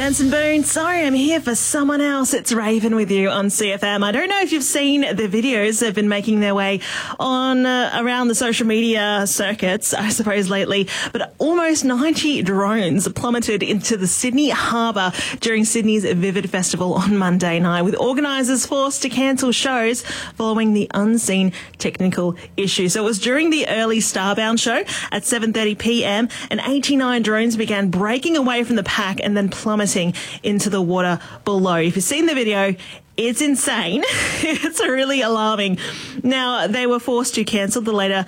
Hanson Boone. Sorry, I'm here for someone else. It's Raven with you on CFM. I don't know if you've seen the videos that have been making their way on around the social media circuits, I suppose, lately, but almost 90 drones plummeted into the Sydney Harbour during Sydney's Vivid Festival on Monday night, with organisers forced to cancel shows following the unseen technical issue. So it was during the early Starbound show at 7:30 p.m. and 89 drones began breaking away from the pack and then plummeting into the water below. If you've seen the video, it's insane. It's really alarming. Now, they were forced to cancel the later